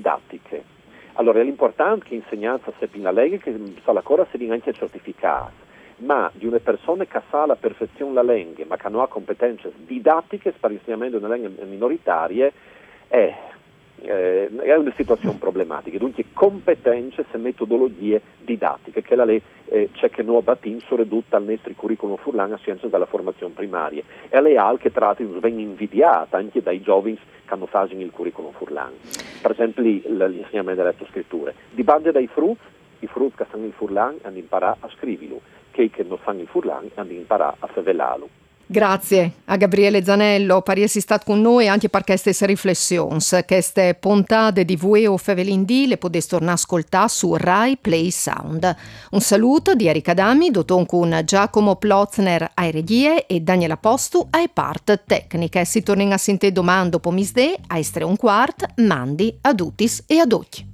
didattiche. Allora, è importante che l'insegnanza sia in legge, che sa la cosa sia anche certificata, ma di una persona che sa alla perfezione la lingua, ma che non ha competenze didattiche per l'insegnamento delle lingue minoritarie, è una situazione problematica. Dunque, competenze e metodologie didattiche, che la lei c'è che non abbatin ridotta al nostro curriculum furlan a scienze della formazione primaria. E lei ha che tratti ben invidiata anche dai giovani che hanno fatto il curriculum furlan. Per esempio, l'insegnamento delle scritture. Dipende dai frutti, i frutti che sanno il furlan hanno imparato a scriverlo, che non sanno il furlan hanno imparato a fevelarlo. Grazie a Gabriele Zanello per essere stato con noi anche per queste riflessioni. Queste puntate di Vueo Fevelin D le potete tornare a ascoltare su Rai Play Sound. Un saluto di Erika Dami, dottor con Giacomo Plotzner ai regie e Daniela Postu ai part tecniche. Si torna a sentire domani dopo misdè, a 3:15, mandi, ad utis e ad occhi.